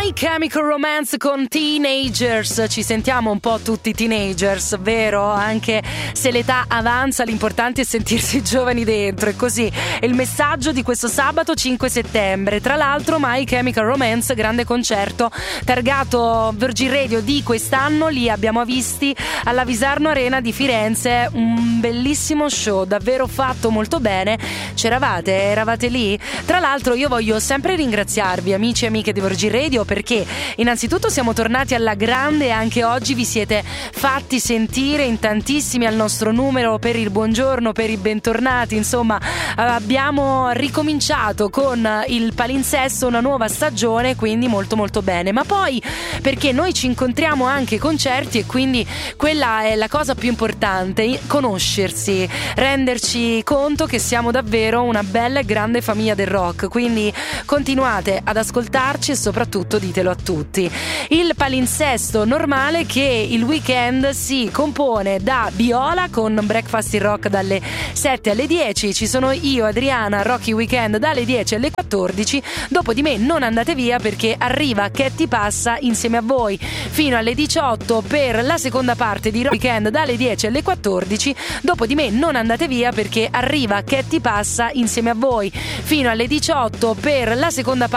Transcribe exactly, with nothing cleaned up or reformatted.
My Chemical Romance con Teenagers. Ci sentiamo un po' tutti teenagers, vero? Anche se l'età avanza, l'importante è sentirsi giovani dentro. E così è il messaggio di questo sabato cinque settembre. Tra l'altro My Chemical Romance, grande concerto targato Virgin Radio di quest'anno. Li abbiamo visti alla Visarno Arena di Firenze. Un bellissimo show, davvero fatto molto bene. C'eravate? Eravate lì? Tra l'altro io voglio sempre ringraziarvi, amici e amiche di Virgin Radio, perché innanzitutto siamo tornati alla grande e anche oggi vi siete fatti sentire in tantissimi al nostro numero per il buongiorno, per i bentornati. Insomma, abbiamo ricominciato con il palinsesto una nuova stagione, quindi molto molto bene. Ma poi perché noi ci incontriamo anche ai concerti e quindi quella è la cosa più importante, conoscersi, renderci conto che siamo davvero una bella e grande famiglia del rock. Quindi continuate ad ascoltarci e soprattutto ditelo a tutti. Il palinsesto normale, che il weekend si compone da Viola con Breakfast in Rock dalle sette alle dieci, ci sono io, Adriana, Rocky Weekend dalle dieci alle quattordici. Dopo di me non andate via, perché arriva Chetti Passa insieme a voi fino alle diciotto per la seconda parte di Rocky Weekend dalle dieci alle quattordici. Dopo di me non andate via, perché arriva Chetti Passa insieme a voi fino alle diciotto per la seconda parte